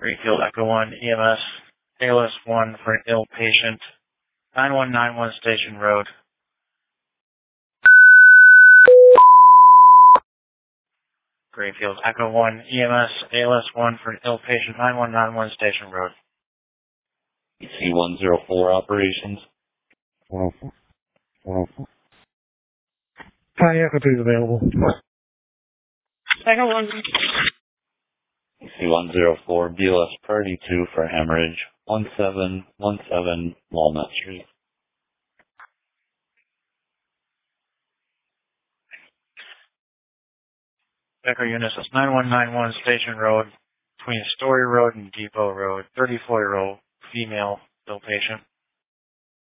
Greenfield Echo 1 EMS, ALS 1 for an ill patient, 9191 Station Road. Greenfield Echo 1 EMS, ALS 1 for an ill patient, 9191 Station Road. C104 operations. Hi, Echo 2 is available. Echo 1. C104 BLS Priority 2 for hemorrhage, 1717 Walnut Street. Echo Units, that's 9191 Station Road, between Story Road and Depot Road, 34-year-old female ill patient.